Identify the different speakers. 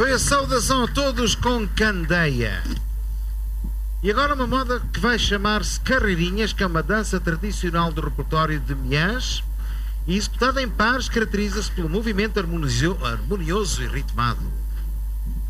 Speaker 1: Foi a saudação a todos com candeia. E agora uma moda que vai chamar-se carreirinhas, que é uma dança tradicional do repertório de Miãs, e executada em pares, caracteriza-se pelo movimento harmonioso e ritmado.